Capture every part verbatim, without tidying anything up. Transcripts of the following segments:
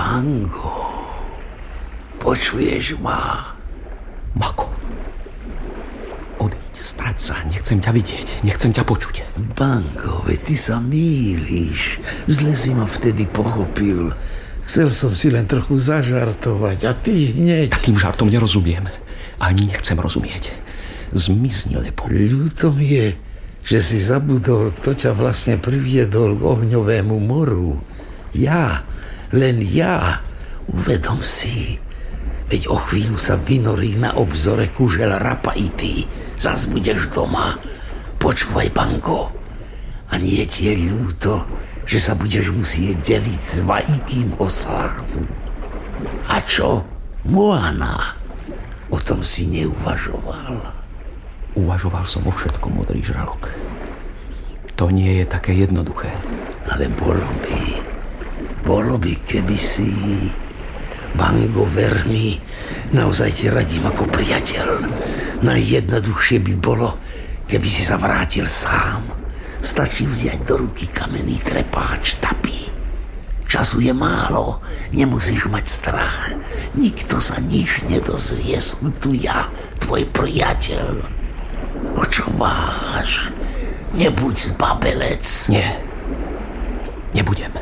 Bango, počuješ ma? Mako, odíď, strať sa, nechcem ťa vidieť, nechcem ťa počuť. Bango, veď ty sa mýliš. Zle si ma vtedy pochopil. Chcel som si len trochu zažartovať a ty hneď... Takým žartom nerozumiem. Ani nechcem rozumieť. Zmizni, lebo... Ľúto mi je, že si zabudol, kto ťa vlastne priviedol k ohňovému moru. Ja, len ja. Uvedom si... Veď o chvíľu sa vynorí na obzore kužel Rapaity. Zas budeš doma. Počúvaj, Bango. A nie ti je ľúto, že sa budeš musieť deliť s Vajkým o slávu. A čo? Moana? O tom si neuvažoval. Uvažoval som o všetkom, modrý žralok. To nie je také jednoduché. Ale bolo by. Bolo by, keby si... Bango, ver mi, naozaj ti radím ako priateľ. Najjednoduchšie by bolo, keby si sa vrátil sám. Stačí vziať do ruky kamenný trepáč, tapy. Času je málo, nemusíš mať strach. Nikto sa nič nedozvie, som tu ja, tvoj priateľ. O čo váš? Nebuď zbabelec. Nie, nebudem.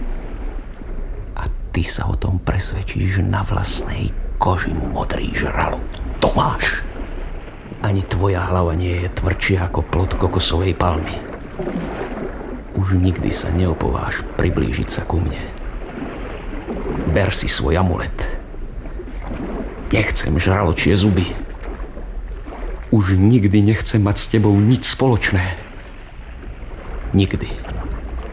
Ty sa o tom presvedčíš na vlastnej koži, modrý žralok. To máš. Ani tvoja hlava nie je tvrdšia ako plod kokosovej palmy. Už nikdy sa neopováš priblížiť sa ku mne. Ber si svoj amulet. Nechcem žraločie zuby. Už nikdy nechcem mať s tebou nič spoločné. Nikdy.